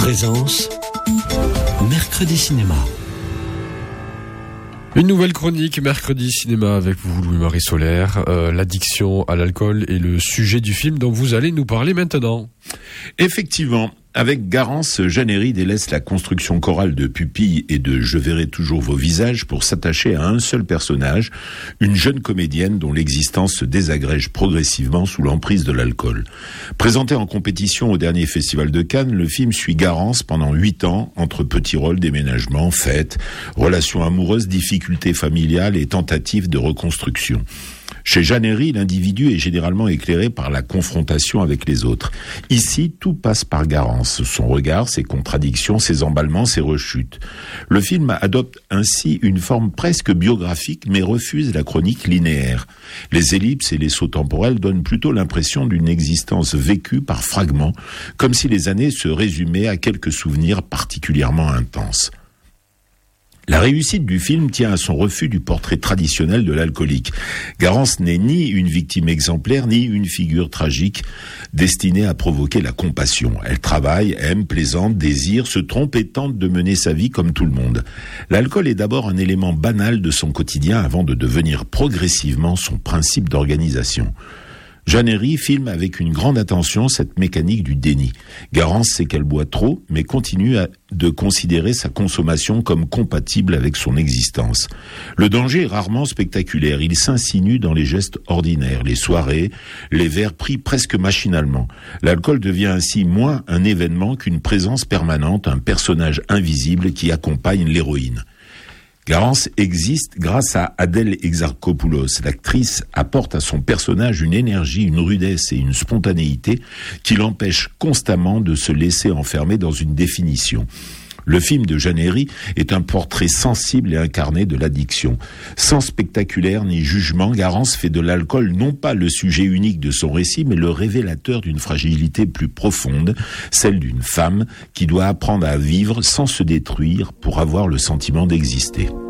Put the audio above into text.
Présence, Mercredi Cinéma. Une nouvelle chronique Mercredi Cinéma avec vous, Louis-Marie Solaire. L'addiction à l'alcool est le sujet du film dont vous allez nous parler maintenant. Effectivement, avec Garance, Jeannery délaisse la construction chorale de Pupille et de Je verrai toujours vos visages pour s'attacher à un seul personnage, une jeune comédienne dont l'existence se désagrège progressivement sous l'emprise de l'alcool. Présenté en compétition au dernier festival de Cannes, le film suit Garance pendant 8 ans, entre petits rôles, déménagements, fêtes, relations amoureuses, difficultés familiales et tentatives de reconstruction. Chez Jeannery, l'individu est généralement éclairé par la confrontation avec les autres. Ici, tout passe par Garance, son regard, ses contradictions, ses emballements, ses rechutes. Le film adopte ainsi une forme presque biographique, mais refuse la chronique linéaire. Les ellipses et les sauts temporels donnent plutôt l'impression d'une existence vécue par fragments, comme si les années se résumaient à quelques souvenirs particulièrement intenses. La réussite du film tient à son refus du portrait traditionnel de l'alcoolique. Garance n'est ni une victime exemplaire, ni une figure tragique destinée à provoquer la compassion. Elle travaille, aime, plaisante, désire, se trompe et tente de mener sa vie comme tout le monde. L'alcool est d'abord un élément banal de son quotidien avant de devenir progressivement son principe d'organisation. Jeannery filme avec une grande attention cette mécanique du déni. Garance sait qu'elle boit trop, mais continue de considérer sa consommation comme compatible avec son existence. Le danger est rarement spectaculaire, il s'insinue dans les gestes ordinaires, les soirées, les verres pris presque machinalement. L'alcool devient ainsi moins un événement qu'une présence permanente, un personnage invisible qui accompagne l'héroïne. Garance existe grâce à Adèle Exarchopoulos. L'actrice apporte à son personnage une énergie, une rudesse et une spontanéité qui l'empêchent constamment de se laisser enfermer dans une définition. Le film de Jeannery est un portrait sensible et incarné de l'addiction. Sans spectaculaire ni jugement, Garance fait de l'alcool non pas le sujet unique de son récit, mais le révélateur d'une fragilité plus profonde, celle d'une femme qui doit apprendre à vivre sans se détruire pour avoir le sentiment d'exister.